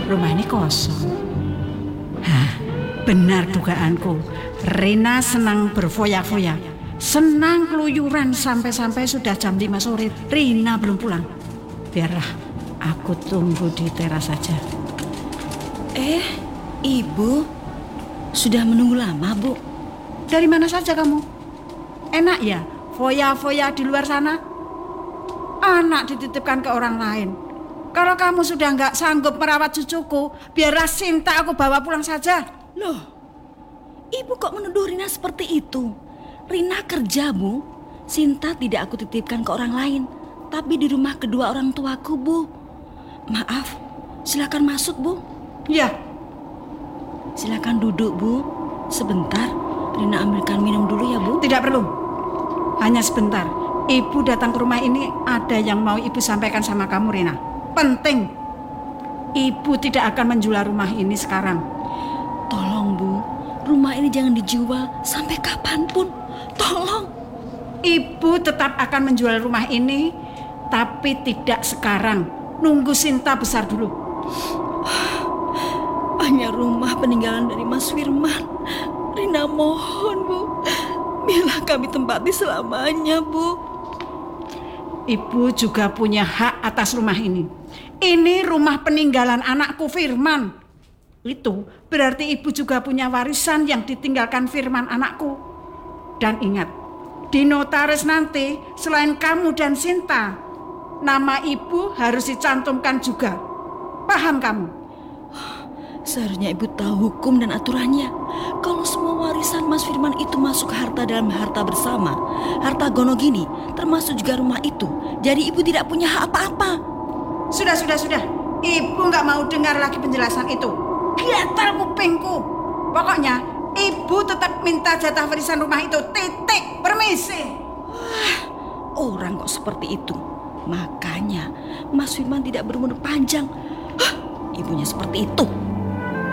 rumah ini kosong. Hah, benar dugaanku. Rina senang berfoya-foya, senang keluyuran sampai-sampai sudah jam 5 sore. Rina belum pulang. Biarlah aku tunggu di teras saja. Ibu sudah menunggu lama, Bu. Dari mana saja kamu? Enak ya foya-foya di luar sana? Anak dititipkan ke orang lain. Kalau kamu sudah nggak sanggup merawat cucuku, biarlah Sinta aku bawa pulang saja. Loh, Ibu kok menuduh Rina seperti itu? Rina kerja, Bu. Sinta tidak aku titipkan ke orang lain, tapi di rumah kedua orang tuaku, Bu. Maaf, silakan masuk, Bu. Ya, Silakan duduk, Bu. Sebentar, Rina ambilkan minum dulu ya, Bu. tidak perlu. Hanya sebentar. Ibu datang ke rumah ini, ada yang mau Ibu sampaikan sama kamu, Rina. Penting. Ibu tidak akan menjual rumah ini sekarang. Tolong, Bu. Rumah ini jangan dijual sampai kapanpun. Tolong. Ibu tetap akan menjual rumah ini, tapi tidak sekarang. Nunggu Sinta besar dulu. Hanya rumah peninggalan dari Mas Firman. Rina mohon, Bu. Biarlah kami tempati selamanya, Bu. Ibu juga punya hak atas rumah ini. Ini rumah peninggalan anakku Firman. Itu berarti ibu juga punya warisan yang ditinggalkan Firman anakku. Dan ingat, di notaris nanti selain kamu dan Sinta, nama ibu harus dicantumkan juga. Paham kamu? Seharusnya Ibu tahu hukum dan aturannya. Kalau semua warisan Mas Firman itu masuk harta dalam harta bersama, harta Gonogini, termasuk juga rumah itu, jadi Ibu tidak punya hak apa-apa. Sudah. Ibu nggak mau dengar lagi penjelasan itu. Gatal kupingku. Pokoknya ibu tetap minta jatah warisan rumah itu. Titik. Permisi. Orang kok seperti itu. Makanya Mas Firman tidak berumur panjang. Ibunya seperti itu.